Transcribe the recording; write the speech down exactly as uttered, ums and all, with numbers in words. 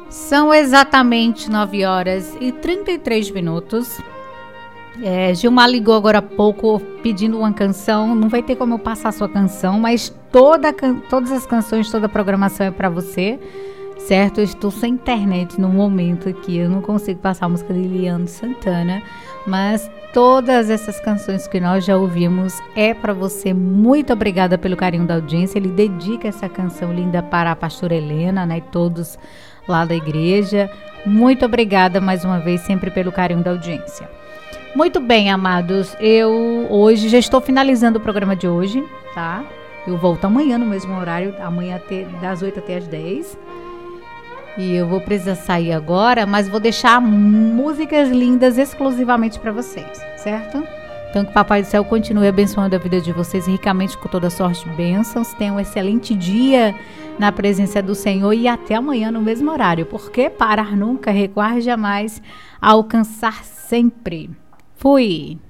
São exatamente nove horas e trinta e três minutos. É, Gilmar ligou agora há pouco pedindo uma canção. Não vai ter como eu passar a sua canção, mas toda, todas as canções, toda a programação é para você, certo? Eu estou sem internet no momento aqui, eu não consigo passar a música de Leandro Santana, mas todas essas canções que nós já ouvimos é para você. Muito obrigada pelo carinho da audiência. Ele dedica essa canção linda para a pastora Helena, né, e todos lá da igreja. Muito obrigada mais uma vez, sempre pelo carinho da audiência. Muito bem, amados, eu hoje já estou finalizando o programa de hoje, tá? Eu volto amanhã no mesmo horário, amanhã até, das oito até as dez. E eu vou precisar sair agora, mas vou deixar músicas lindas exclusivamente para vocês, certo? Então que o Papai do Céu continue abençoando a vida de vocês ricamente com toda sorte de bênçãos. Tenham um excelente dia na presença do Senhor e até amanhã no mesmo horário. Porque parar nunca, recuar jamais, alcançar sempre. Fui!